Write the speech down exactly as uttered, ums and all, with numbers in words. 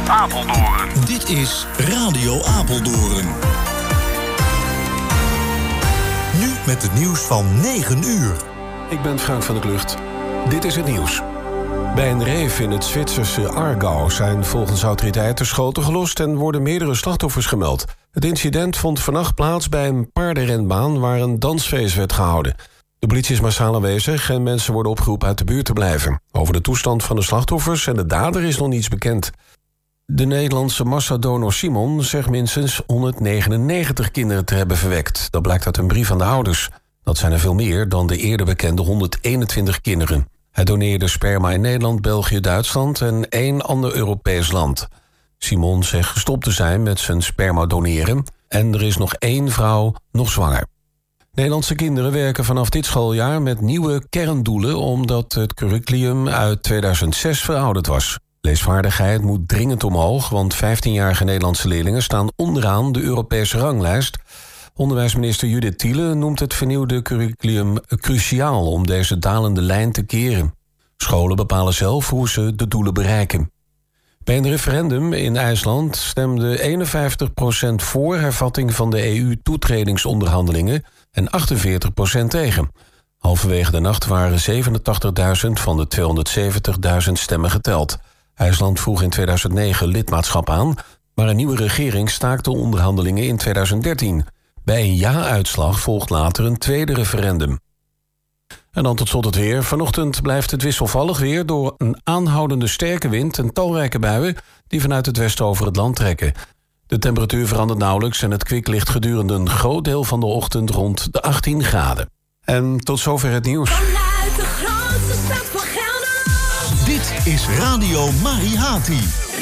Apeldoorn. Dit is Radio Apeldoorn. Nu met het nieuws van negen uur. Ik ben Frank van der Klucht. Dit is het nieuws. Bij een reef in het Zwitserse Aargau zijn volgens autoriteiten schoten gelost en worden meerdere slachtoffers gemeld. Het incident vond vannacht plaats bij een paardenrenbaan waar een dansfeest werd gehouden. De politie is massaal aanwezig en mensen worden opgeroepen uit de buurt te blijven. Over de toestand van de slachtoffers en de dader is nog niets bekend. De Nederlandse massadonor Simon zegt minstens honderdnegenennegentig kinderen te hebben verwekt. Dat blijkt uit een brief aan de ouders. Dat zijn er veel meer dan de eerder bekende honderdeenentwintig kinderen. Hij doneerde sperma in Nederland, België, Duitsland en één ander Europees land. Simon zegt gestopt te zijn met zijn sperma doneren en er is nog één vrouw nog zwanger. Nederlandse kinderen werken vanaf dit schooljaar met nieuwe kerndoelen omdat het curriculum uit tweeduizend zes verouderd was. Leesvaardigheid moet dringend omhoog, want vijftienjarige Nederlandse leerlingen staan onderaan de Europese ranglijst. Onderwijsminister Judith Thiele noemt het vernieuwde curriculum cruciaal om deze dalende lijn te keren. Scholen bepalen zelf hoe ze de doelen bereiken. Bij een referendum in IJsland stemde eenenvijftig procent voor hervatting van de E U-toetredingsonderhandelingen en achtenveertig procent tegen. Halverwege de nacht waren zevenentachtigduizend van de tweehonderdzeventigduizend stemmen geteld. IJsland vroeg in tweeduizend negen lidmaatschap aan, maar een nieuwe regering staakte onderhandelingen in tweeduizend dertien. Bij een ja-uitslag volgt later een tweede referendum. En dan tot slot het weer. Vanochtend blijft het wisselvallig weer door een aanhoudende sterke wind en talrijke buien die vanuit het westen over het land trekken. De temperatuur verandert nauwelijks en het kwik ligt gedurende een groot deel van de ochtend rond de achttien graden. En tot zover het nieuws. Vanuit de grootste stad van Gelderland. Dit is Radio Marihati.